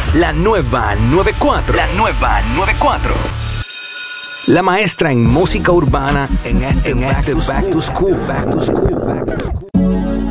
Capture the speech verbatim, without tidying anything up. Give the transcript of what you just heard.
La nueva noventa y cuatro. La nueva noventa y cuatro. La maestra en música urbana en este, en este Back to School. Back to School. Back to School.